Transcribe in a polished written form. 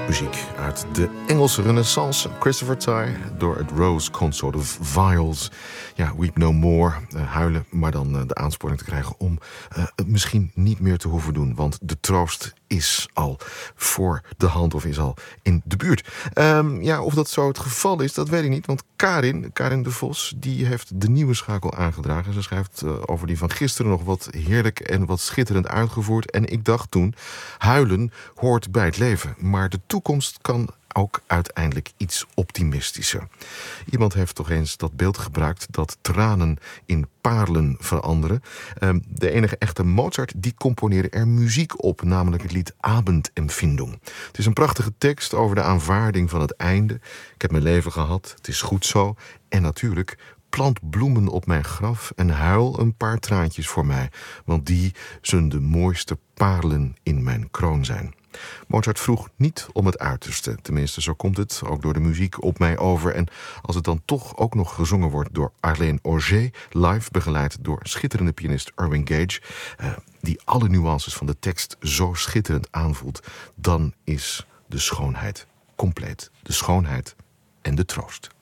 Muziek uit de Engelse Renaissance. Christopher Tye door het Rose Consort of Viols. Ja, Weep No More, huilen, maar dan de aansporing te krijgen om het misschien niet meer te hoeven doen. Want de troost is al voor de hand of is al in de buurt. Ja, of dat zo het geval is, dat weet ik niet. Want Karin de Vos, die heeft de nieuwe schakel aangedragen. Ze schrijft over die van gisteren nog wat heerlijk en wat schitterend uitgevoerd. En ik dacht toen, huilen hoort bij het leven. Maar de toekomst kan ook uiteindelijk iets optimistischer. Iemand heeft toch eens dat beeld gebruikt dat tranen in parelen veranderen. De enige echte Mozart die componeerde er muziek op, namelijk het lied Abendempfindung. Het is een prachtige tekst over de aanvaarding van het einde. Ik heb mijn leven gehad, het is goed zo. En natuurlijk, plant bloemen op mijn graf en huil een paar traantjes voor mij, want die zullen de mooiste parelen in mijn kroon zijn. Mozart vroeg niet om het uiterste. Tenminste, zo komt het ook door de muziek op mij over. En als het dan toch ook nog gezongen wordt door Arlene Auger, live begeleid door schitterende pianist Irving Gage, die alle nuances van de tekst zo schitterend aanvoelt, dan is de schoonheid compleet. De schoonheid en de troost.